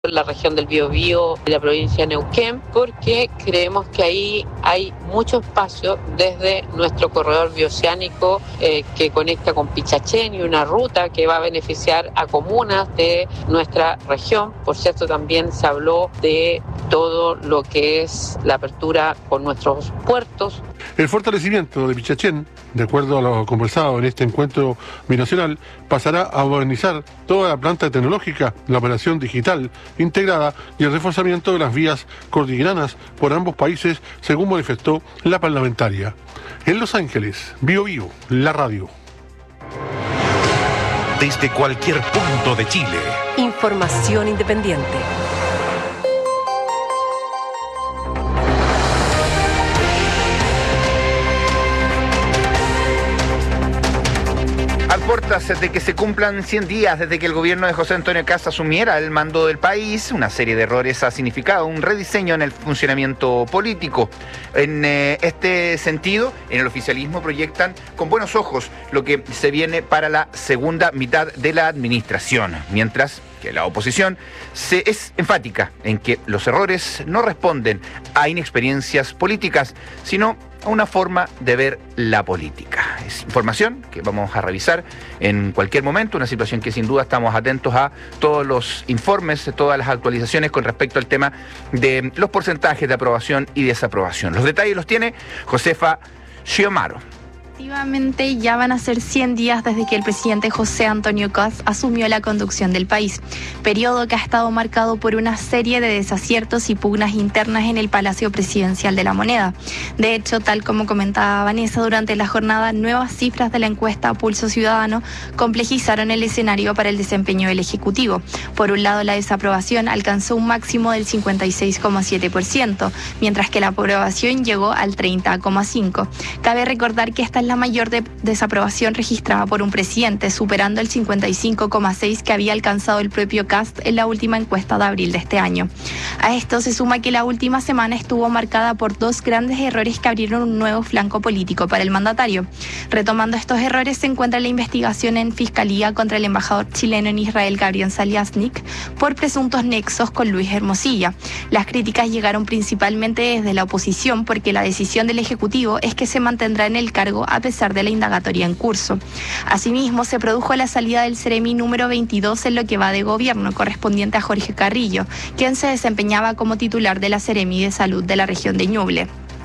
en la región del Biobío y la provincia de Neuquén, porque creemos que ahí hay mucho espacio desde nuestro corredor bioceánico que conecta con Pichachén y una ruta que va a beneficiar a comunas de nuestra región. Por cierto, también se habló de todo lo que es la apertura con nuestros puertos. El fortalecimiento de Pichachén, de acuerdo a lo conversado en este encuentro binacional, pasará a modernizar toda la planta tecnológica, la operación digital integrada y el reforzamiento de las vías cordilleranas por ambos países, según manifestó la parlamentaria. En Los Ángeles, Biobío, la radio. Desde cualquier punto de Chile. Información independiente. A puertas de que se cumplan 100 días desde que el gobierno de José Antonio Kast asumiera el mando del país, una serie de errores ha significado un rediseño en el funcionamiento político. En este sentido, en el oficialismo proyectan con buenos ojos lo que se viene para la segunda mitad de la administración, mientras que la oposición es enfática en que los errores no responden a inexperiencias políticas, sino a una forma de ver la política. Es información que vamos a revisar en cualquier momento, una situación que sin duda estamos atentos a todos los informes, todas las actualizaciones con respecto al tema de los porcentajes de aprobación y desaprobación. Los detalles los tiene Josefa Xiomaro. Efectivamente, ya van a ser 100 días desde que el presidente José Antonio Kast asumió la conducción del país, periodo que ha estado marcado por una serie de desaciertos y pugnas internas en el Palacio Presidencial de la Moneda. De hecho, tal como comentaba Vanessa durante la jornada, nuevas cifras de la encuesta Pulso Ciudadano complejizaron el escenario para el desempeño del Ejecutivo. Por un lado, la desaprobación alcanzó un máximo del 56,7%, mientras que la aprobación llegó al 30,5%. Cabe recordar que esta es la mayor desaprobación registrada por un presidente, superando el 55,6% que había alcanzado el propio Kast en la última encuesta de abril de este año. A esto se suma que la última semana estuvo marcada por dos grandes errores que abrieron un nuevo flanco político para el mandatario. Retomando estos errores se encuentra la investigación en Fiscalía contra el embajador chileno en Israel, Gabriel Saliasnik, por presuntos nexos con Luis Hermosilla. Las críticas llegaron principalmente desde la oposición porque la decisión del Ejecutivo es que se mantendrá en el cargo a pesar de la indagatoria en curso. Asimismo, se produjo la salida del Ceremi número 22 en lo que va de gobierno, correspondiente a Jorge Carrillo, quien se desempeñaba como titular de la Ceremi de Salud de la región de Ñuble.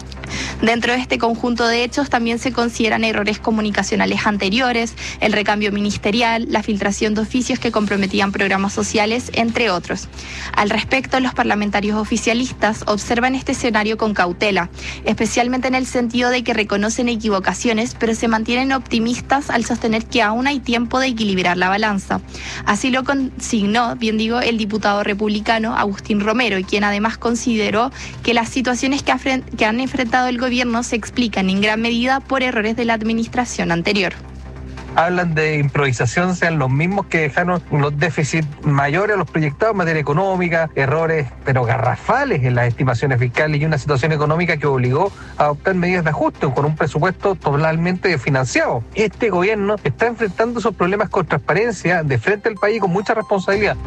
Dentro de este conjunto de hechos también se consideran errores comunicacionales anteriores, el recambio ministerial, la filtración de oficios que comprometían programas sociales, entre otros. Al respecto, los parlamentarios oficialistas observan este escenario con cautela, especialmente en el sentido de que reconocen equivocaciones, pero se mantienen optimistas al sostener que aún hay tiempo de equilibrar la balanza. Así lo consignó, el diputado republicano Agustín Romero, quien además consideró que las situaciones que han enfrentado el gobierno se explican en gran medida por errores de la administración anterior. Hablan de improvisación, sean los mismos que dejaron los déficits mayores a los proyectados en materia económica, errores pero garrafales en las estimaciones fiscales y una situación económica que obligó a adoptar medidas de ajuste con un presupuesto totalmente financiado. Este gobierno está enfrentando esos problemas con transparencia de frente al país con mucha responsabilidad.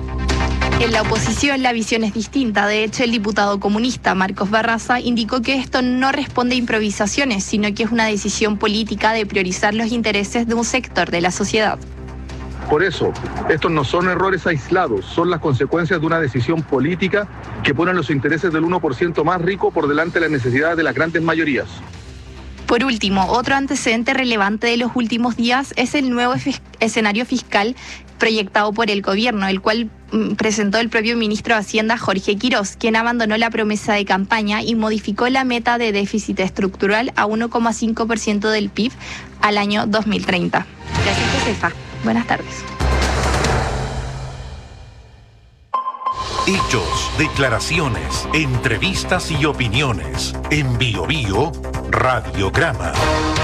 En la oposición la visión es distinta. De hecho, el diputado comunista Marcos Barraza indicó que esto no responde a improvisaciones, sino que es una decisión política de priorizar los intereses de un sector de la sociedad. Por eso, estos no son errores aislados, son las consecuencias de una decisión política que pone los intereses del 1% más rico por delante de las necesidades de las grandes mayorías. Por último, otro antecedente relevante de los últimos días es el nuevo escenario fiscal proyectado por el gobierno, el cual presentó el propio ministro de Hacienda, Jorge Quirós, quien abandonó la promesa de campaña y modificó la meta de déficit estructural a 1,5% del PIB al año 2030. Gracias, Josefa. Buenas tardes. Hechos, declaraciones, entrevistas y opiniones. En Biobío, Radiograma.